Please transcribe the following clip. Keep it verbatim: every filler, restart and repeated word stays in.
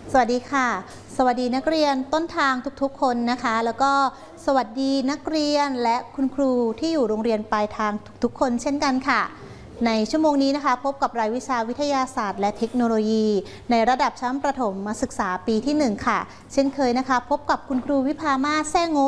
สวัสดีค่ะสวัสดีนักเรียนต้นทางทุกๆคนนะคะแล้วก็สวัสดีนักเรียนและคุณครูที่อยู่โรงเรียนปลายทางทุกๆคนเช่นกันค่ะในชั่วโมงนี้นะคะพบกับรายวิชาวิทยาศาสตร์และเทคโนโลยีในระดับชั้นประถมศึกษาปีที่หนึ่งค่ะเช่นเคยนะคะพบกับคุณครูวิภามาศแซ่โง